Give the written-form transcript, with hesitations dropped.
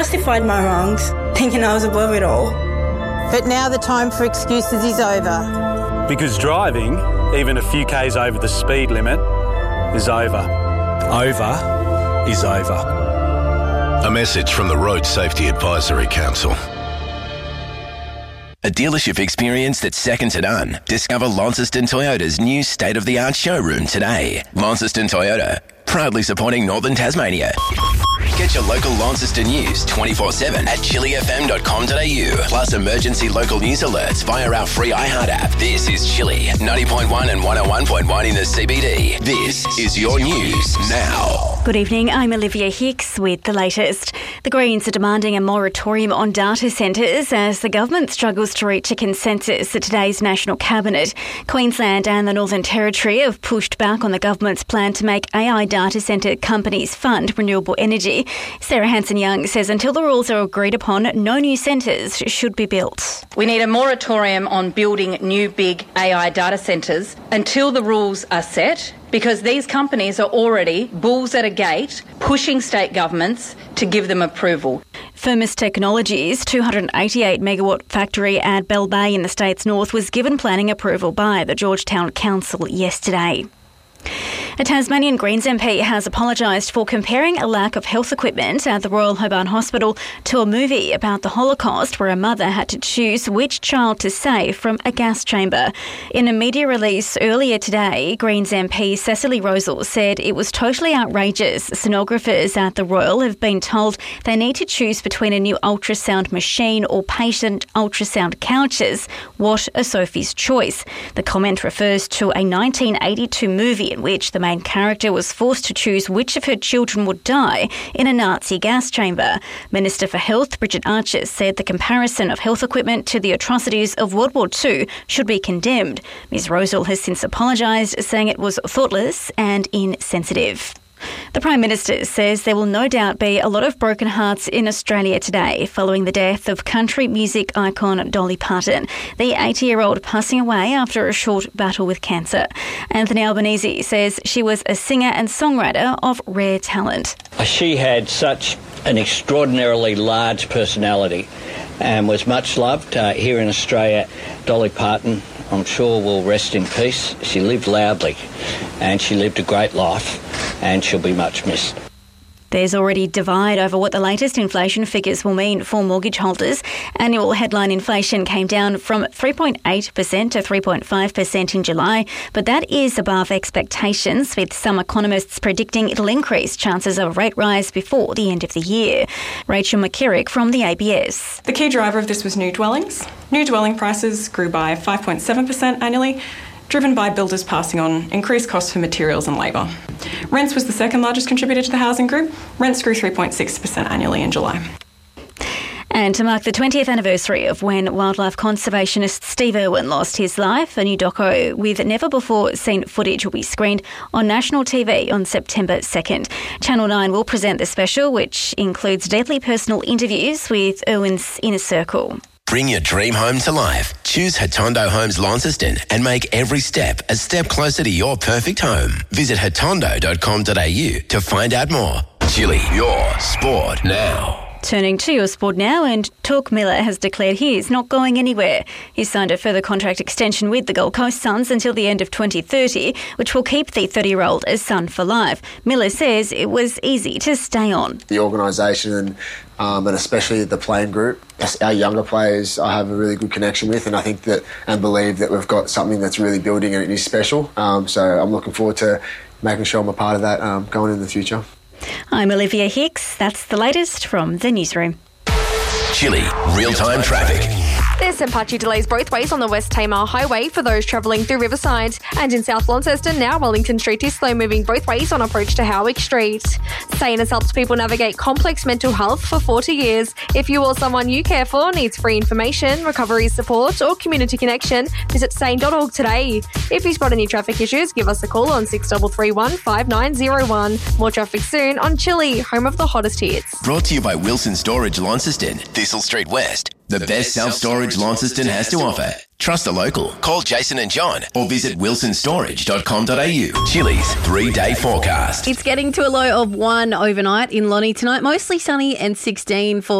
Justified my wrongs, thinking I was above it all. But now the time for excuses is over. Because driving, even a few k's over the speed limit, is over. Over is over. A message from the Road Safety Advisory Council. A dealership experience that's second to none. Discover Launceston Toyota's new state-of-the-art showroom today. Launceston Toyota, proudly supporting Northern Tasmania. Get your local Launceston news 24/7 at chilifm.com.au. Plus emergency local news alerts via our free iHeart app. This is Chili, 90.1 and 101.1 in the CBD. This is your news now. Good evening, I'm Olivia Hicks with the latest. The Greens are demanding a moratorium on data centres as the government struggles to reach a consensus at today's National Cabinet. Queensland and the Northern Territory have pushed back on the government's plan to make AI data centre companies fund renewable energy. Sarah Hanson-Young says until the rules are agreed upon, no new centres should be built. We need a moratorium on building new big AI data centres until the rules are set, because these companies are already bulls at a gate pushing state governments to give them approval. Firmus Technologies' 288 megawatt factory at Bell Bay in the state's north was given planning approval by the Georgetown Council yesterday. A Tasmanian Greens MP has apologised for comparing a lack of health equipment at the Royal Hobart Hospital to a movie about the Holocaust where a mother had to choose which child to save from a gas chamber. In a media release earlier today, Greens MP Cecily Rosal said it was totally outrageous. Sonographers at the Royal have been told they need to choose between a new ultrasound machine or patient ultrasound couches. What a Sophie's choice. The comment refers to a 1982 movie in which the main character was forced to choose which of her children would die in a Nazi gas chamber. Minister for Health, Bridget Archer, said the comparison of health equipment to the atrocities of World War II should be condemned. Ms Rosal has since apologised, saying it was thoughtless and insensitive. The Prime Minister says there will no doubt be a lot of broken hearts in Australia today following the death of country music icon Dolly Parton, the 80-year-old passing away after a short battle with cancer. Anthony Albanese says she was a singer and songwriter of rare talent. She had such an extraordinarily large personality and was much loved here in Australia. Dolly Parton, I'm sure, will rest in peace. She lived loudly and she lived a great life, and she'll be much missed. There's already divide over what the latest inflation figures will mean for mortgage holders. Annual headline inflation came down from 3.8% to 3.5% in July, but that is above expectations, with some economists predicting it'll increase chances of a rate rise before the end of the year. Rachel McKerrick from the ABS. The key driver of this was new dwellings. New dwelling prices grew by 5.7% annually, driven by builders passing on increased costs for materials and labour. Rents was the second largest contributor to the housing group. Rents grew 3.6% annually in July. And to mark the 20th anniversary of when wildlife conservationist Steve Irwin lost his life, a new doco with never-before-seen footage will be screened on national TV on September 2nd. Channel 9 will present the special, which includes deeply personal interviews with Irwin's inner circle. Bring your dream home to life. Choose Hatondo Homes Launceston and make every step a step closer to your perfect home. Visit hatondo.com.au to find out more. Chili, your sport now. Turning to your sport now, and Touk Miller has declared he is not going anywhere. He signed a further contract extension with the Gold Coast Suns until the end of 2030, which will keep the 30-year-old as Sun for life. Miller says it was easy to stay on. The organisation and especially the playing group, our younger players, I have a really good connection with, and I think that and believe that we've got something that's really building and it is special. So I'm looking forward to making sure I'm a part of that going in the future. I'm Olivia Hicks. That's the latest from the newsroom. Chili, real-time traffic. There's some patchy delays both ways on the West Tamar Highway for those travelling through Riverside. And in South Launceston now, Wellington Street is slow moving both ways on approach to Howick Street. SANE has helped people navigate complex mental health for 40 years. If you or someone you care for needs free information, recovery support or community connection, visit sane.org today. If you spot any traffic issues, give us a call on 6331 5901. More traffic soon on Chili, home of the hottest hits. Brought to you by Wilson Storage Launceston, Thistle Street West. The best self-storage Launceston has to offer. Trust the local. Call Jason and John or visit wilsonstorage.com.au. Chili's 3-day forecast. It's getting to a low of 1 overnight in Lonnie tonight. Mostly sunny and 16 for